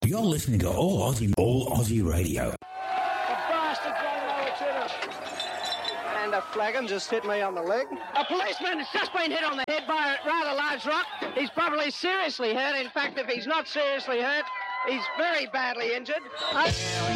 You're listening to All Aussie Radio. The bastards don't know it's in him. And a flagon just hit me on the leg. A policeman has just been hit on the head by a rather large rock. He's probably seriously hurt. In fact, if he's not seriously hurt, he's very badly injured.